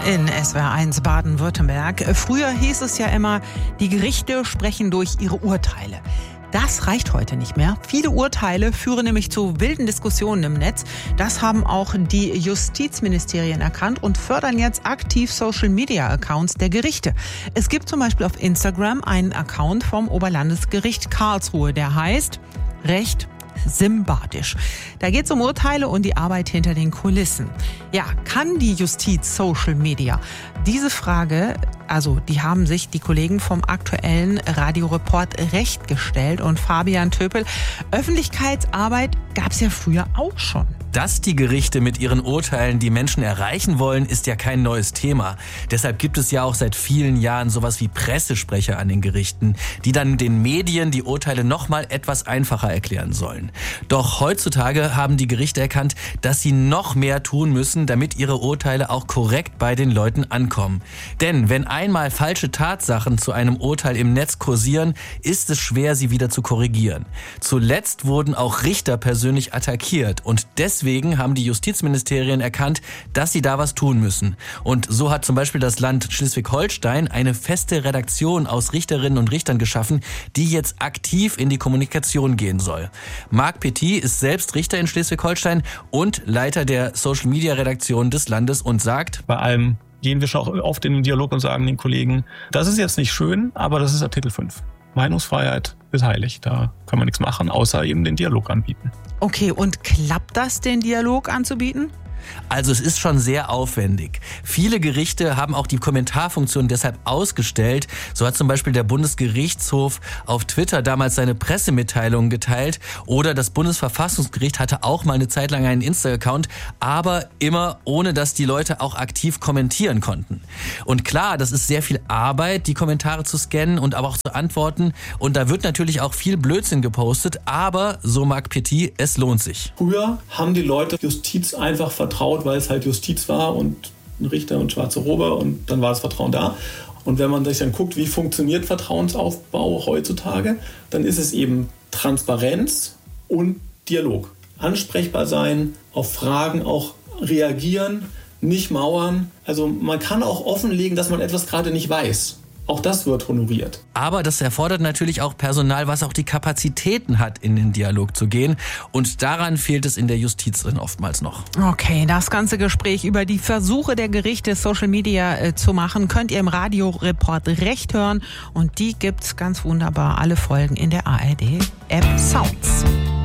in SWR1 Baden-Württemberg. Früher hieß es ja immer, die Gerichte sprechen durch ihre Urteile. Das reicht heute nicht mehr. Viele Urteile führen nämlich zu wilden Diskussionen im Netz. Das haben auch die Justizministerien erkannt und fördern jetzt aktiv Social-Media-Accounts der Gerichte. Es gibt zum Beispiel auf Instagram einen Account vom Oberlandesgericht Karlsruhe, der heißt Recht sympathisch. Da geht es um Urteile und die Arbeit hinter den Kulissen. Ja, kann die Justiz Social Media? Diese Frage, die haben sich die Kollegen vom aktuellen Radioreport Recht gestellt. Und Fabian Töpel, Öffentlichkeitsarbeit gab es ja früher auch schon. Dass die Gerichte mit ihren Urteilen die Menschen erreichen wollen, ist ja kein neues Thema. Deshalb gibt es ja auch seit vielen Jahren sowas wie Pressesprecher an den Gerichten, die dann den Medien die Urteile nochmal etwas einfacher erklären sollen. Doch heutzutage haben die Gerichte erkannt, dass sie noch mehr tun müssen, damit ihre Urteile auch korrekt bei den Leuten ankommen. Denn wenn einmal falsche Tatsachen zu einem Urteil im Netz kursieren, ist es schwer, sie wieder zu korrigieren. Zuletzt wurden auch Richter persönlich attackiert und deswegen haben die Justizministerien erkannt, dass sie da was tun müssen. Und so hat zum Beispiel das Land Schleswig-Holstein eine feste Redaktion aus Richterinnen und Richtern geschaffen, die jetzt aktiv in die Kommunikation gehen soll. Marc Petit ist selbst Richter in Schleswig-Holstein und Leiter der Social-Media-Redaktion des Landes und sagt: Bei allem gehen wir schon oft in den Dialog und sagen den Kollegen, das ist jetzt nicht schön, aber das ist Artikel 5. Meinungsfreiheit ist heilig, da kann man nichts machen, außer eben den Dialog anbieten. Okay, und klappt das, den Dialog anzubieten? Also es ist schon sehr aufwendig. Viele Gerichte haben auch die Kommentarfunktion deshalb ausgestellt. So hat zum Beispiel der Bundesgerichtshof auf Twitter damals seine Pressemitteilungen geteilt. Oder das Bundesverfassungsgericht hatte auch mal eine Zeit lang einen Insta-Account, aber immer ohne, dass die Leute auch aktiv kommentieren konnten. Und klar, das ist sehr viel Arbeit, die Kommentare zu scannen und aber auch zu antworten. Und da wird natürlich auch viel Blödsinn gepostet, aber, so Marc Petit, es lohnt sich. Früher haben die Leute Justiz einfach vertraut, weil es halt Justiz war und ein Richter und schwarze Robe und dann war das Vertrauen da. Und wenn man sich dann guckt, wie funktioniert Vertrauensaufbau heutzutage, dann ist es eben Transparenz und Dialog. Ansprechbar sein, auf Fragen auch reagieren, nicht mauern. Also man kann auch offenlegen, dass man etwas gerade nicht weiß. Auch das wird honoriert. Aber das erfordert natürlich auch Personal, was auch die Kapazitäten hat, in den Dialog zu gehen. Und daran fehlt es in der Justiz oftmals noch. Okay, das ganze Gespräch über die Versuche der Gerichte, Social Media zu machen, könnt ihr im Radioreport Recht hören. Und die gibt's ganz wunderbar, alle Folgen in der ARD-App Sounds.